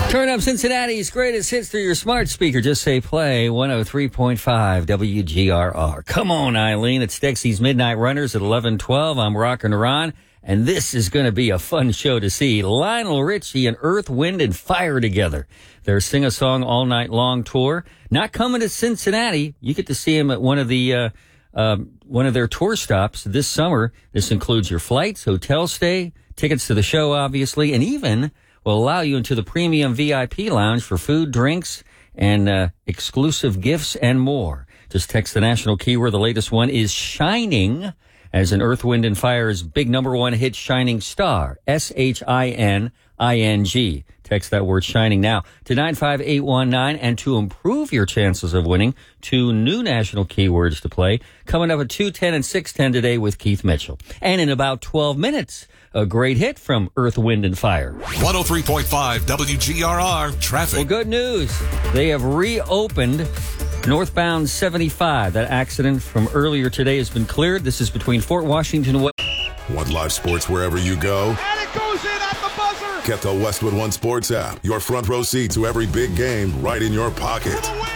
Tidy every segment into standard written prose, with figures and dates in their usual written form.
Turn up Cincinnati's greatest hits through your smart speaker. Just say play 103.5 WGRR. Come on, Eileen. It's Dexy's Midnight Runners at 11:12. I'm Rockin' Ron, and this is going to be a fun show to see. Lionel Richie and Earth, Wind, and Fire together. Their Sing a Song All Night Long tour. Not coming to Cincinnati. You get to see them at one of their tour stops this summer. This includes your flights, hotel stay, tickets to the show, obviously, and even will allow you into the premium VIP lounge for food, drinks, and exclusive gifts and more. Just text the national keyword. The latest one is Shining, as in Earth, Wind, and Fire's big #1 hit Shining Star, SHINING. Text that word Shining now to 95819. And to improve your chances of winning, 2 new national keywords to play. Coming up at 2:10 and 6:10 today with Keith Mitchell. And in about 12 minutes, a great hit from Earth, Wind, and Fire. 103.5 WGRR traffic. Well, good news. They have reopened northbound 75. That accident from earlier today has been cleared. This is between Fort Washington and Want live sports wherever you go? And it goes in at the buzzer. Get the Westwood One Sports app. Your front row seat to every big game right in your pocket. For the win.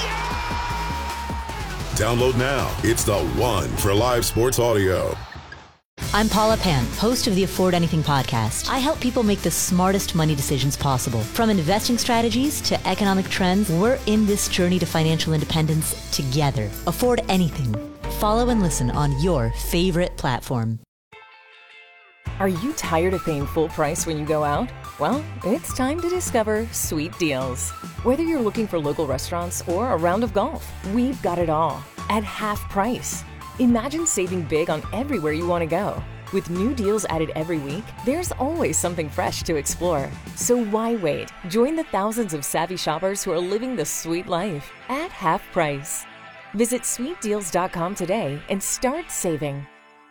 Download now. It's the one for live sports audio. I'm Paula Pan, host of the Afford Anything podcast. I help people make the smartest money decisions possible. From investing strategies to economic trends, we're in this journey to financial independence together. Afford Anything. Follow and listen on your favorite platform. Are you tired of paying full price when you go out? Well, it's time to discover Sweet Deals. Whether you're looking for local restaurants or a round of golf, we've got it all at half price. Imagine saving big on everywhere you want to go. With new deals added every week, there's always something fresh to explore. So why wait? Join the thousands of savvy shoppers who are living the sweet life at half price. Visit sweetdeals.com today and start saving.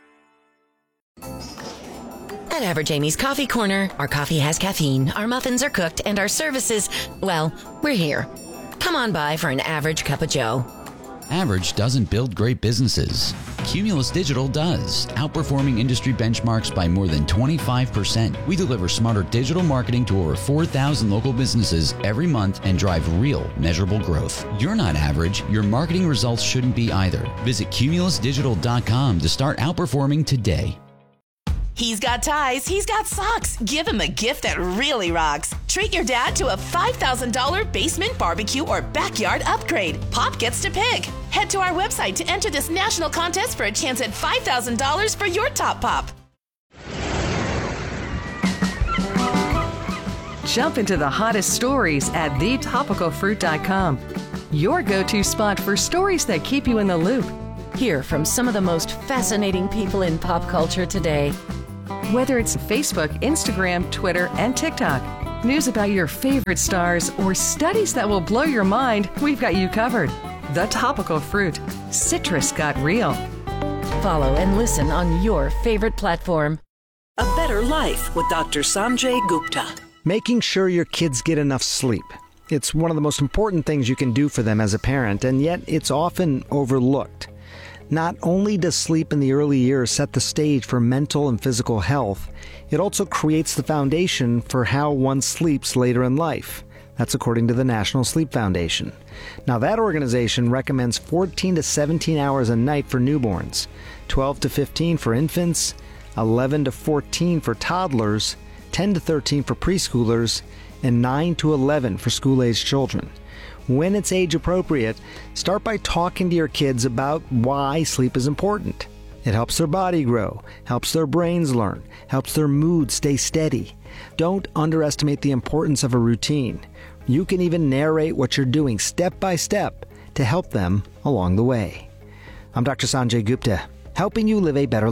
At Average Amy's Coffee Corner, our coffee has caffeine, our muffins are cooked, and our services, well, we're here. Come on by for an average cup of joe. Average doesn't build great businesses. Cumulus Digital does, outperforming industry benchmarks by more than 25%. We deliver smarter digital marketing to over 4,000 local businesses every month and drive real, measurable growth. You're not average. Your marketing results shouldn't be either. Visit cumulusdigital.com to start outperforming today. He's got ties, he's got socks. Give him a gift that really rocks. Treat your dad to a $5,000 basement barbecue or backyard upgrade. Pop gets to pick. Head to our website to enter this national contest for a chance at $5,000 for your top pop. Jump into the hottest stories at thetopicalfruit.com. Your go-to spot for stories that keep you in the loop. Hear from some of the most fascinating people in pop culture today. Whether it's Facebook, Instagram, Twitter, and TikTok, news about your favorite stars, or studies that will blow your mind, we've got you covered. The Topical Fruit. Citrus got real. Follow and listen on your favorite platform. A Better Life with Dr. Sanjay Gupta. Making sure your kids get enough sleep. It's one of the most important things you can do for them as a parent, and yet it's often overlooked. Not only does sleep in the early years set the stage for mental and physical health, it also creates the foundation for how one sleeps later in life. That's according to the National Sleep Foundation. Now, that organization recommends 14 to 17 hours a night for newborns, 12 to 15 for infants, 11 to 14 for toddlers, 10 to 13 for preschoolers, and 9 to 11 for school-aged children. When it's age appropriate, start by talking to your kids about why sleep is important. It helps their body grow, helps their brains learn, helps their mood stay steady. Don't underestimate the importance of a routine. You can even narrate what you're doing step by step to help them along the way. I'm Dr. Sanjay Gupta, helping you live a better life.